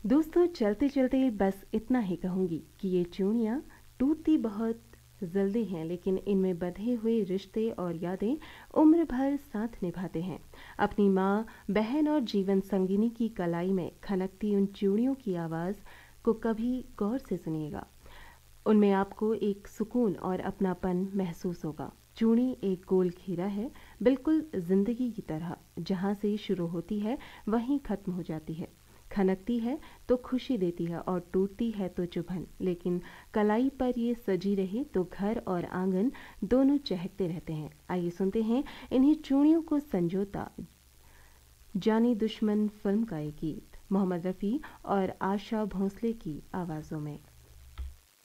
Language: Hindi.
दोस्तों चलते चलते बस इतना ही कहूँगी कि ये चूड़ियाँ टूटती बहुत जल्दी हैं, लेकिन इनमें बंधे हुए रिश्ते और यादें उम्र भर साथ निभाते हैं। अपनी माँ, बहन और जीवन संगिनी की कलाई में खनकती उन चूड़ियों की आवाज़ को कभी गौर से सुनिएगा। उनमें आपको एक सुकून और अपनापन महसूस होगा। चूड़ी एक गोल घेरा है, बिल्कुल जिंदगी की तरह, जहाँ से शुरू होती है वहीं खत्म हो जाती है। खनकती है तो खुशी देती है और टूटती है तो चुभन, लेकिन कलाई पर ये सजी रहे तो घर और आंगन दोनों चहकते रहते हैं। आइए सुनते हैं इन्हीं चूड़ियों को संजोता जानी दुश्मन फिल्म का ये गीत, मोहम्मद रफ़ी और आशा भोंसले की आवाज़ों में।